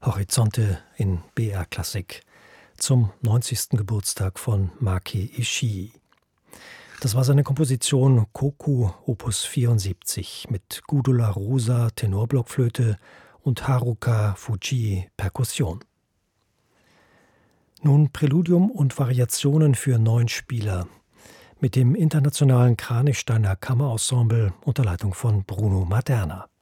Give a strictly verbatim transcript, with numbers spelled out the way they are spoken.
Horizonte in B R Klassik zum neunzigsten Geburtstag von Maki Ishii. Das war seine Komposition Koku Opus vierundsiebzig mit Gudula Rosa Tenorblockflöte und Haruka Fujii Perkussion. Nun Präludium und Variationen für neun Spieler mit dem internationalen Kranichsteiner Kammerensemble unter Leitung von Bruno Maderna.